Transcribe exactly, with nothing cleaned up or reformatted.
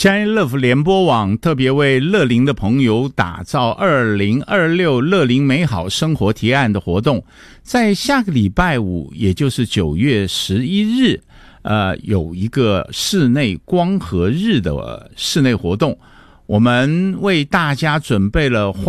Shine Love 联播网特别为乐龄的朋友打造二零二六乐龄美好生活提案的活动，在下个礼拜五，也就是九月十一日，呃，有一个室内光合日的室内活动，我们为大家准备了